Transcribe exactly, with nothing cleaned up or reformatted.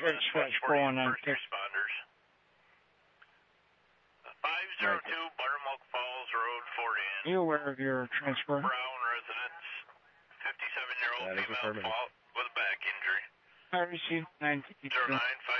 transfer going on. First responders. five oh two Buttermilk Falls Road, Fort Anne. Are you aware of your transfer? Brown residence, fifty-seven-year-old female fall with a back injury. I received nine fifty-two. zero nine five